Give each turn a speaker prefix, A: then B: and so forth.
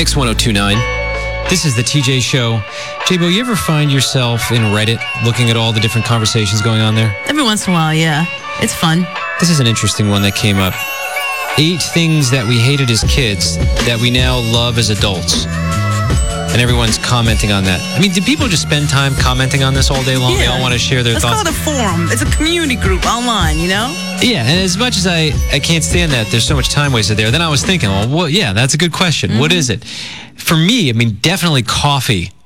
A: Mix 1029. This is the TJ Show. J-Bo, you ever find yourself in Reddit looking at all the different conversations going on there?
B: Every once in a while, yeah. It's fun.
A: This is an interesting one that came up. 8 things that we hated as kids that we now love as adults. And everyone's commenting on that. I mean, do people just spend time commenting on this all day long?
B: Yeah.
A: They all want to share their thoughts.
B: Let's call it a forum. It's a community group online, you know?
A: Yeah, and as much as I can't stand that, there's so much time wasted there. Then I was thinking, well, yeah, that's a good question. What is it? For me, I mean, definitely coffee